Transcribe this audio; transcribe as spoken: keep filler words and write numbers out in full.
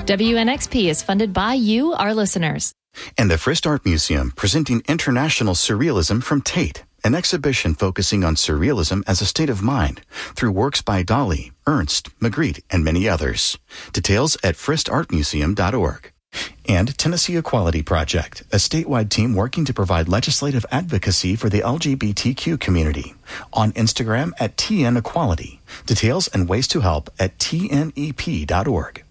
W N X P is funded by you, our listeners. And the Frist Art Museum, presenting International Surrealism from Tate, an exhibition focusing on surrealism as a state of mind through works by Dali, Ernst, Magritte, and many others. Details at frist art museum dot org. And Tennessee Equality Project, a statewide team working to provide legislative advocacy for the L G B T Q community. On Instagram at T N Equality. Details and ways to help at T N E P dot org.